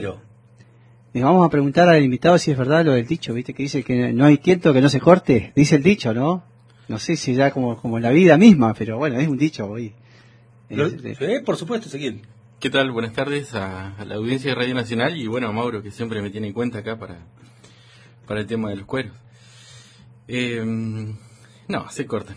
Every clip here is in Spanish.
Le vamos a preguntar al invitado si es verdad lo del dicho, ¿viste? Que dice que no hay tiento que no se corte. Dice el dicho, ¿no? No sé si ya como la vida misma, pero bueno, es un dicho hoy. Por supuesto, Ezequiel. ¿Qué tal? Buenas tardes a la audiencia de Radio Nacional y bueno, a Mauro, que siempre me tiene en cuenta acá para el tema de los cueros. No, se cortan.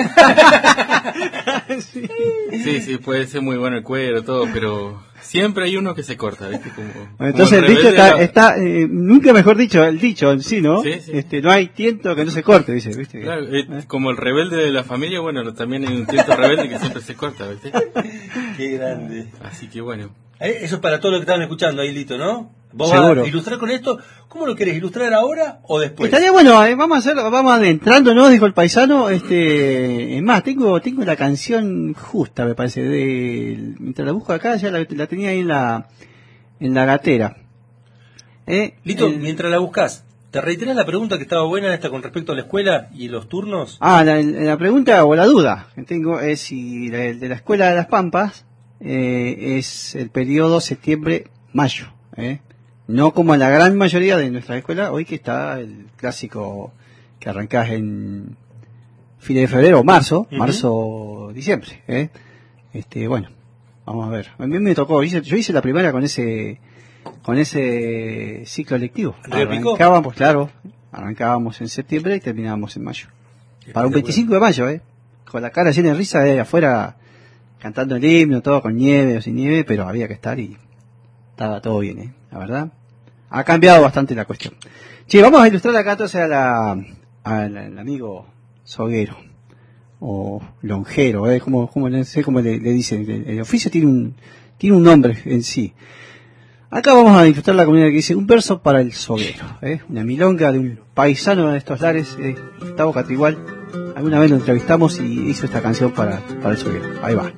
Sí, puede ser muy bueno el cuero, todo, pero siempre hay uno que se corta, ¿viste? Entonces el dicho está nunca mejor dicho, el dicho en sí, ¿no? Sí. No hay tiento que no se corte, dice, ¿viste? Claro, como el rebelde de la familia, bueno, también hay un tiento rebelde que siempre se corta, ¿viste? Qué grande. Así que bueno. Eso es para todos los que estaban escuchando ahí, Lito, ¿no? ¿Vos Seguro. vas a ilustrar con esto? ¿Cómo lo querés? ¿Ilustrar ahora o después? Estaría bueno, vamos adentrándonos, dijo el paisano. Es más, tengo la canción justa, me parece, mientras la busco acá, ya la tenía ahí en la gatera. Lito, mientras la buscas, ¿te reiteras la pregunta que estaba buena esta con respecto a la escuela y los turnos? La pregunta o la duda que tengo es si de la escuela de las Pampas es el periodo septiembre-mayo, no como la gran mayoría de nuestra escuela hoy, que está el clásico que arrancás en fines de febrero, diciembre. Bueno, vamos a ver. A mí me tocó, yo hice la primera con ese ciclo lectivo. Arrancábamos en septiembre y terminábamos en mayo. Para un 25 de mayo, con la cara llena de risa afuera, cantando el himno, todo con nieve o sin nieve, pero había que estar y estaba todo bien, la verdad. Ha cambiado bastante la cuestión. Sí, vamos a ilustrar acá entonces al amigo soguero, o lonjero, no sé cómo le dicen. El oficio tiene un nombre en sí. Acá vamos a ilustrar la comunidad que dice un verso para el soguero, una milonga de un paisano de estos lares, Gustavo Catrigual. Alguna vez lo entrevistamos y hizo esta canción para el soguero. Ahí va.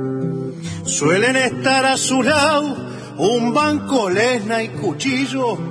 Suelen estar a su lado un banco, lesna y cuchillo,